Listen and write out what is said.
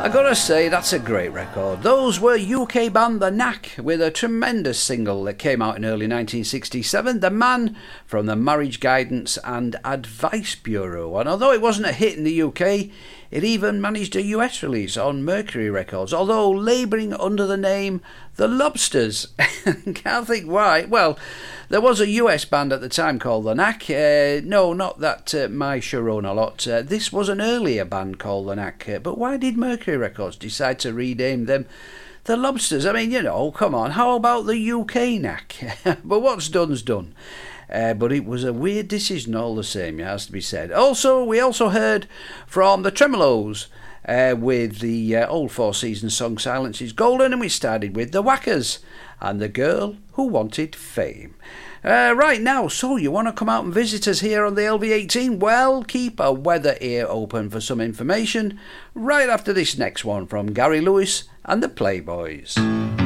I gotta say, that's a great record. Those were UK band The Knack with a tremendous single that came out in early 1967, The Man, from the Marriage Guidance and Advice Bureau. And although it wasn't a hit in the UK, it even managed a US release on Mercury Records, although labouring under the name The Lobsters. Can't think why. Well, there was a US band at the time called The Knack. No, not that My Sharona lot. This was an earlier band called The Knack. But why did Mercury Records decide to rename them The Lobsters? I mean, you know, come on. How about the UK Knack? But what's done's done. But it was a weird decision all the same, it has to be said. We also heard from the Tremolos with the old Four Seasons song Silence is Golden, and we started with the Whackers and The Girl Who Wanted Fame. Right now, so you want to come out and visit us here on the LV18? Well, keep a weather ear open for some information right after this next one from Gary Lewis and the Playboys.